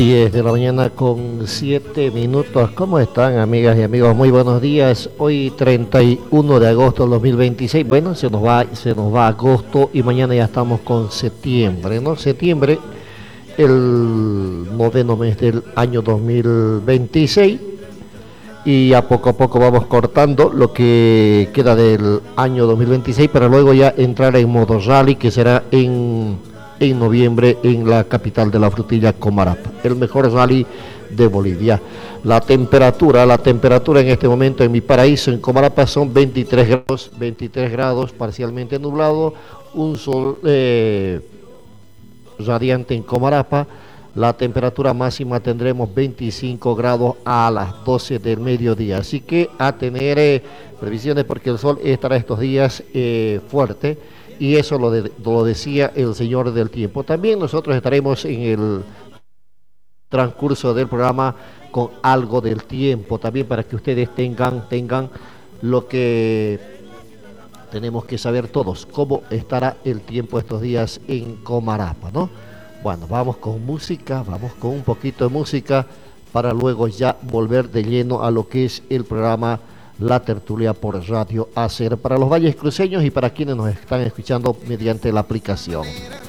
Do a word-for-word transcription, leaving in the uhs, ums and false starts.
diez de la mañana con siete minutos. ¿Cómo están, amigas y amigos? Muy buenos días. Hoy treinta y uno de agosto del dos mil veintiséis. Bueno, se nos va, se nos va agosto y mañana ya estamos con septiembre, ¿no? Septiembre, el noveno mes del año dos mil veintiséis. Y a poco a poco vamos cortando lo que queda del año dos mil veintiséis para luego ya entrar en modo rally, que será en, en noviembre en la capital de la frutilla, Comarapa, el mejor rally de Bolivia. La temperatura, la temperatura en este momento en mi paraíso, en Comarapa, son veintitrés grados, veintitrés grados, parcialmente nublado, un sol eh, radiante en Comarapa. La temperatura máxima tendremos veinticinco grados a las doce del mediodía, así que a tener eh, previsiones, porque el sol estará estos días eh, fuerte, y eso lo, de, lo decía el señor del tiempo. También nosotros estaremos en el transcurso del programa con algo del tiempo, también para que ustedes tengan, tengan lo que tenemos que saber todos, cómo estará el tiempo estos días en Comarapa, ¿no? Bueno, vamos con música, vamos con un poquito de música para luego ya volver de lleno a lo que es el programa La Tertulia por Radio A C E R para los valles cruceños y para quienes nos están escuchando mediante la aplicación.